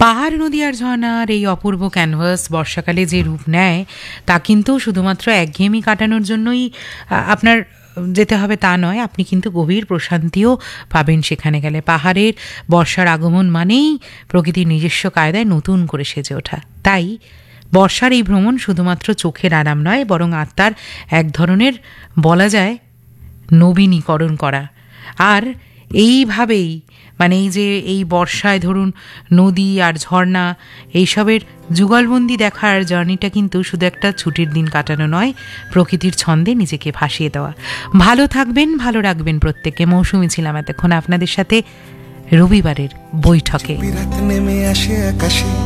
পাহাড়, নদী আর ঝর্ণার এই অপূর্ব ক্যানভাস বর্ষাকালে যে রূপ নেয় তা কিন্তু শুধুমাত্র একঘেয়েমি কাটানোর জন্যই আপনার যেতে হবে তা নয়, আপনি কিন্তু গভীর প্রশান্তিও পাবেন সেখানে গেলে। পাহাড়ের বর্ষার আগমন মানেই প্রকৃতির নিজস্ব কায়দায় নতুন করে সেজে ওঠা। তাই বর্ষার এই ভ্রমণ শুধুমাত্র চোখের আরাম নয়, বরং আত্মার এক ধরনের বলা যায় নবীনীকরণ করা। আর এইভাবেই মানে এই যে এই বর্ষায় ধরুন নদী আর ঝর্ণা এইসবের যুগলবন্দি দেখার জার্নিটা কিন্তু শুধু একটা ছুটির দিন কাটানো নয়, প্রকৃতির ছন্দে নিজেকে ভাসিয়ে দেওয়া। ভালো থাকবেন, ভালো রাখবেন প্রত্যেককে। মৌসুমী ছিলাম এতক্ষণ আপনাদের সাথে রবিবারের বৈঠকে।